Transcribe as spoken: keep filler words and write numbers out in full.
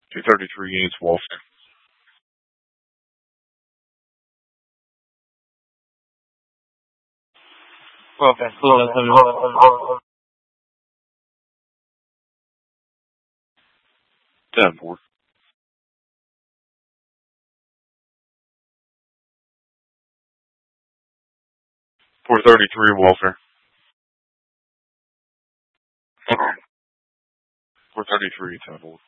two thirty-three units, Walter. Well, okay. ten four. four thirty-three, Walter. four thirty-three, ten four.